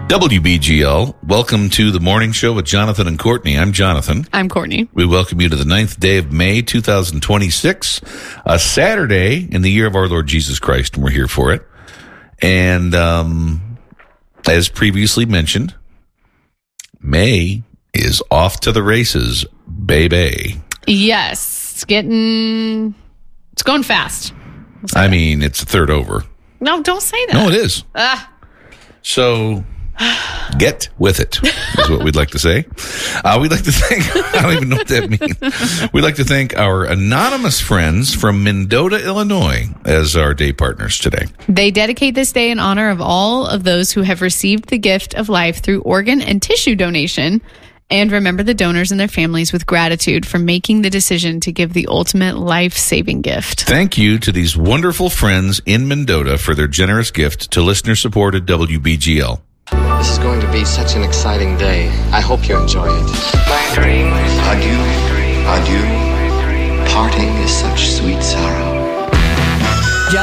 WBGL, welcome to the morning show with Jonathan and Courtney. I'm Jonathan. I'm Courtney. We welcome you to the 9th day of May, 2026, a Saturday in the year of our Lord Jesus Christ, and we're here for it. And as previously mentioned, May is off to the races, baby. Yes, it's going fast. I mean, it's a third over. No, don't say that. No, it is. So get with it, is what we'd like to say. We'd like to thank, I don't even know what that means. We'd like to thank our anonymous friends from Mendota, Illinois, as our day partners today. They dedicate this day in honor of all of those who have received the gift of life through organ and tissue donation, and remember the donors and their families with gratitude for making the decision to give the ultimate life-saving gift. Thank you to these wonderful friends in Mendota for their generous gift to listener-supported WBGL. This is going to be such an exciting day. I hope you enjoy it. Adieu, adieu. Parting is such sweet sorrow.